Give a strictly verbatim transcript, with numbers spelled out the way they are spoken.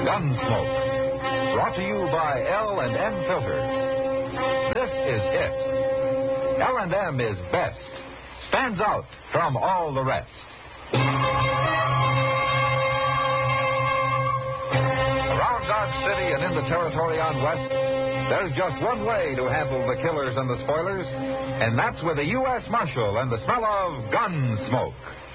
Gunsmoke. Brought to you by L and M Filter. This is it. L and M is best. Stands out from all the rest. Around Dodge City and in the territory on West, there's just one way to handle the killers and the spoilers, and that's with a U S Marshal and the smell of Gunsmoke.